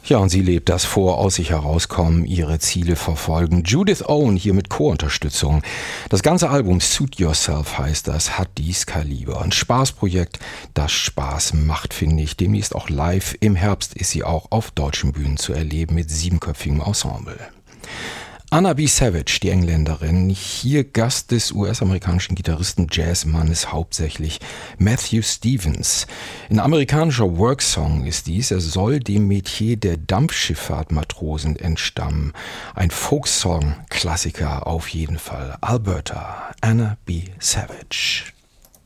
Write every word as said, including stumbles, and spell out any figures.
Ja, und sie lebt das vor, aus sich herauskommen, ihre Ziele verfolgen. Judith Owen hier mit Chorunterstützung. Das ganze Album Suit Yourself heißt das, hat dies Kaliber. Ein Spaßprojekt, das Spaß macht, finde ich. Demnächst auch live. Im Herbst ist sie auch auf deutschen Bühnen zu erleben mit siebenköpfigem Ensemble. Anna B. Savage, die Engländerin, hier Gast des U S-amerikanischen Gitarristen Jazzmannes hauptsächlich Matthew Stevens. Ein amerikanischer Worksong ist dies, er soll dem Metier der Dampfschifffahrtmatrosen entstammen. Ein Folksong-Klassiker auf jeden Fall. Alberta, Anna B. Savage.